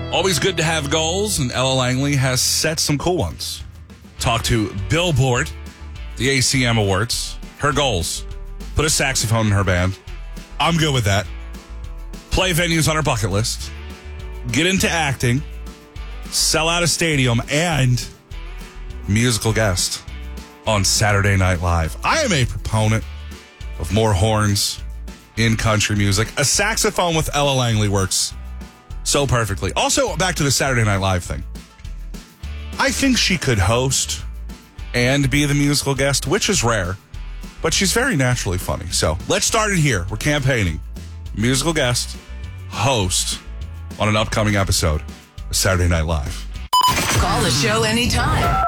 Always good to have goals, and Ella Langley has set some cool ones. Talk to Billboard, the ACM Awards, her goals. Put a saxophone in her band. I'm good with that. Play venues on her bucket list. Get into acting. Sell out a stadium. And musical guest on Saturday Night Live. I am a proponent of more horns in country music. A saxophone with Ella Langley works so perfectly. Also, back to the Saturday Night Live thing. I think she could host and be the musical guest, which is rare, but she's very naturally funny. So let's start it here. We're campaigning. Musical guest, host on an upcoming episode of Saturday Night Live. Call the show anytime.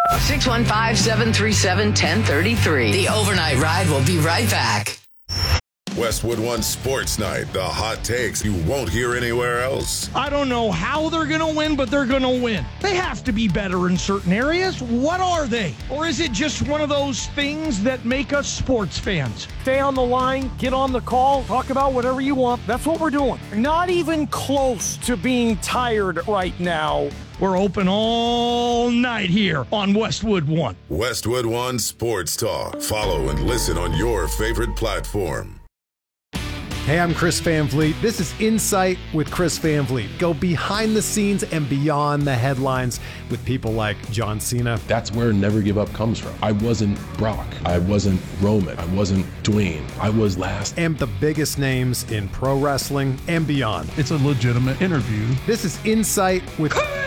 615-737-1033. The Overnight Ride will be right back. Westwood One Sports Night. The hot takes you won't hear anywhere else. I don't know how they're going to win, but they're going to win. They have to be better in certain areas. What are they? Or is it just one of those things that make us sports fans? Stay on the line, get on the call, talk about whatever you want. That's what we're doing. Not even close to being tired right now. We're open all night here on Westwood One. Westwood One Sports Talk. Follow and listen on your favorite platform. Hey, I'm Chris Van Vliet. This is Insight with Chris Van Vliet. Go behind the scenes and beyond the headlines with people like John Cena. That's where Never Give Up comes from. I wasn't Brock. I wasn't Roman. I wasn't Dwayne. I was last. And the biggest names in pro wrestling and beyond. It's a legitimate interview. This is Insight with